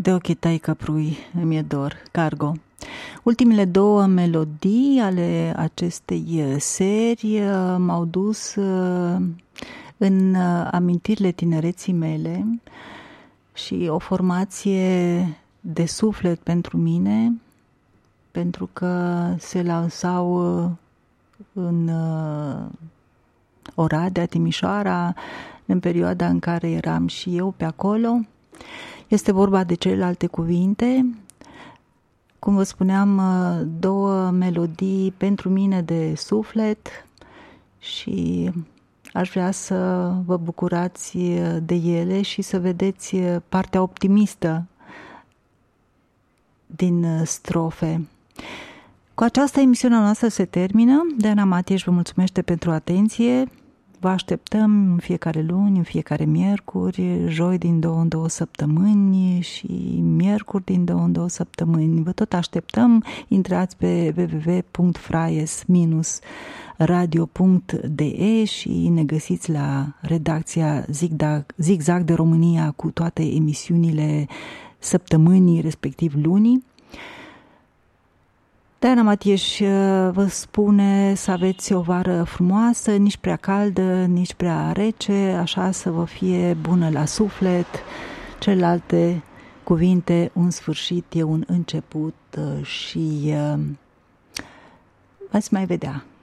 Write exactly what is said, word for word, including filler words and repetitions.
de ochii tăi căprui îmi e dor, Cargo. Ultimele două melodii ale acestei seri m-au dus în amintirile tinereții mele și o formație de suflet pentru mine, pentru că se lansau în Oradea, Timișoara, în perioada în care eram și eu pe acolo. Este vorba de celelalte cuvinte. Cum vă spuneam, două melodii pentru mine de suflet și aș vrea să vă bucurați de ele și să vedeți partea optimistă din strofe. Cu aceasta emisiunea noastră se termină. Diana Matieș vă mulțumește pentru atenție. Vă așteptăm în fiecare luni, în fiecare miercuri, joi din două în două săptămâni și miercuri din două în două săptămâni. Vă tot așteptăm. Intrați pe w w w punct fraies radio punct d e și ne găsiți la redacția Zigzag, Zigzag de România cu toate emisiunile săptămânii, respectiv lunii. Diana Matieș vă spune să aveți o vară frumoasă, nici prea caldă, nici prea rece, așa să vă fie bună la suflet. Celelalte cuvinte, un sfârșit e un început și veți mai vedea.